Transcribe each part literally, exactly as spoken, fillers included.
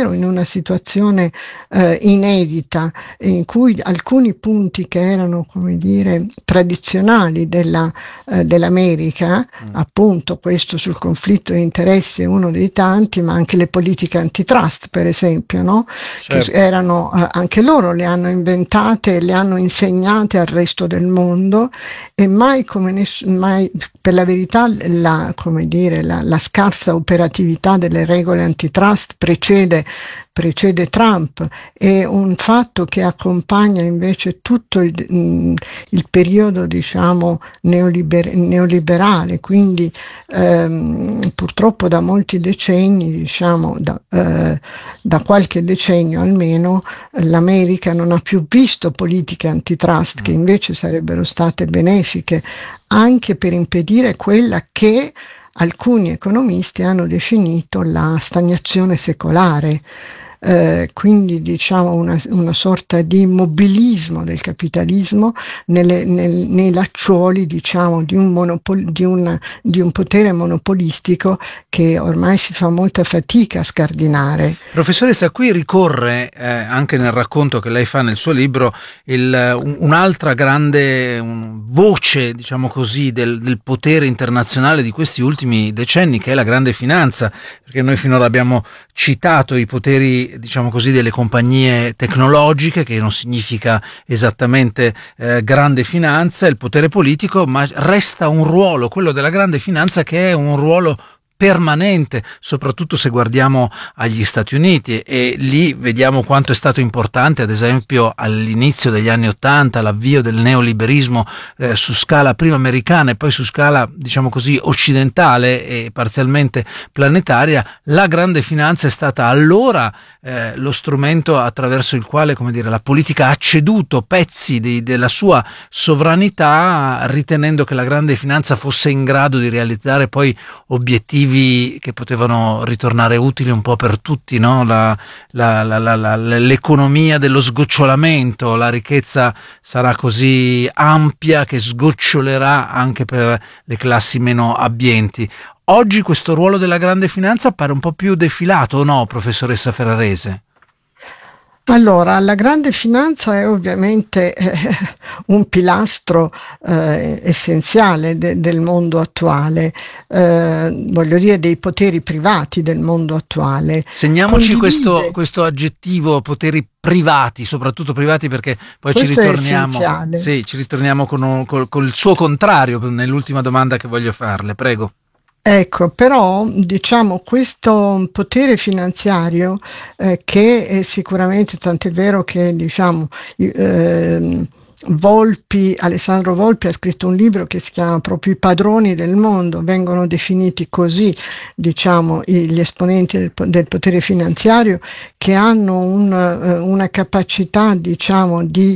davvero in una situazione eh, inedita, in cui alcuni punti che erano, come dire, tradizionali della, eh, dell'America, mm. appunto questo sul conflitto di interessi è uno dei tanti, ma anche le politiche antitrust, per esempio, no? Certo. Che erano, eh, anche loro le hanno inventate, le hanno insegnate al resto del mondo, e mai come ness- mai, per la verità, la, come dire, la, la scarsa operatività delle regole antitrust precede, precede Trump, è un fatto che accompagna invece tutto il, mh, il periodo, diciamo, neoliber- neoliberale, quindi ehm, purtroppo da molti decenni, diciamo da, eh, da qualche decennio almeno, l'America non ha più visto politiche antitrust che invece sarebbero state benefiche anche per impedire quella che alcuni economisti hanno definito la stagnazione secolare. Eh, quindi diciamo una, una sorta di immobilismo del capitalismo nelle, nel, nei lacciuoli, diciamo, di un, monopol- di, una, di un potere monopolistico che ormai si fa molta fatica a scardinare. Professoressa, qui ricorre eh, anche nel racconto che lei fa nel suo libro il, un, un'altra grande un, voce, diciamo così, del, del potere internazionale di questi ultimi decenni, che è la grande finanza, perché noi finora abbiamo citato i poteri, diciamo così, delle compagnie tecnologiche, che non significa esattamente eh, grande finanza, il potere politico, ma resta un ruolo, quello della grande finanza, che è un ruolo permanente, soprattutto se guardiamo agli Stati Uniti, e lì vediamo quanto è stato importante, ad esempio all'inizio degli anni Ottanta, l'avvio del neoliberismo eh, su scala prima americana e poi su scala, diciamo così, occidentale e parzialmente planetaria. La grande finanza è stata allora eh, lo strumento attraverso il quale, come dire, la politica ha ceduto pezzi di, della sua sovranità, ritenendo che la grande finanza fosse in grado di realizzare poi obiettivi che potevano ritornare utili un po' per tutti, no? La, la, la, la, la, l'economia dello sgocciolamento, la ricchezza sarà così ampia che sgocciolerà anche per le classi meno abbienti. Oggi questo ruolo della grande finanza pare un po' più defilato, o no, professoressa Ferrarese? Allora, la grande finanza è ovviamente eh, un pilastro eh, essenziale de- del mondo attuale, eh, voglio dire dei poteri privati del mondo attuale. Segniamoci Condivide... questo, questo aggettivo, poteri privati, soprattutto privati, perché poi Questo ci ritorniamo, sì, ci ritorniamo con, un, con, con il suo contrario nell'ultima domanda che voglio farle, prego. Ecco, però diciamo questo potere finanziario eh, che è sicuramente, tant'è vero che diciamo eh, Volpi, Alessandro Volpi ha scritto un libro che si chiama proprio I padroni del mondo, vengono definiti così, diciamo, gli esponenti del, del potere finanziario, che hanno un, una capacità, diciamo, di,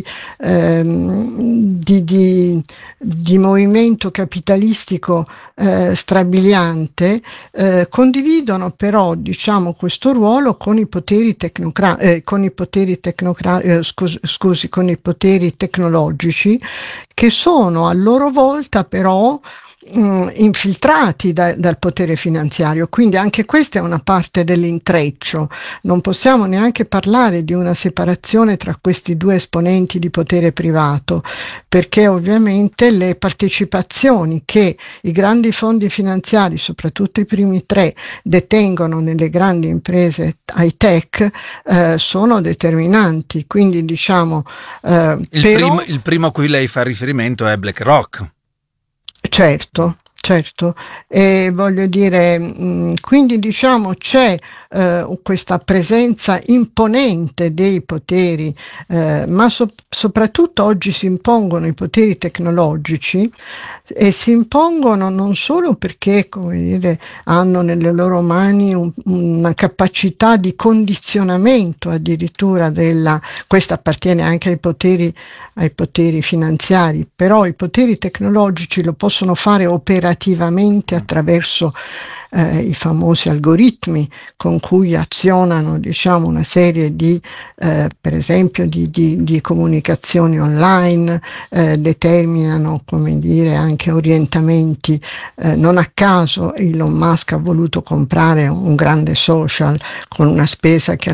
ehm, di, di, di movimento capitalistico eh, strabiliante, eh, condividono però, diciamo, questo ruolo con i poteri tecnocra- eh, con i poteri tecnocra- eh, scusi, scusi, con i poteri tecnologici, che sono a loro volta però mh, infiltrati da, dal potere finanziario, quindi anche questa è una parte dell'intreccio. Non possiamo neanche parlare di una separazione tra questi due esponenti di potere privato, perché ovviamente le partecipazioni che i grandi fondi finanziari, soprattutto i primi tre, detengono nelle grandi imprese high tech eh, sono determinanti, quindi diciamo eh, il, però... primo, il primo a cui lei fa riferimento è BlackRock. Certo, certo, e voglio dire, mh, quindi diciamo c'è eh, questa presenza imponente dei poteri, eh, ma so- soprattutto oggi si impongono i poteri tecnologici, e si impongono non solo perché, come dire, hanno nelle loro mani un, una capacità di condizionamento addirittura della, questa appartiene anche ai poteri, ai poteri finanziari, però i poteri tecnologici lo possono fare operativamente attraverso eh, i famosi algoritmi con cui azionano, diciamo, una serie di eh, per esempio di, di, di comunicazioni online, eh, determinano, come dire, anche orientamenti. Eh, non a caso Elon Musk ha voluto comprare un grande social con una spesa che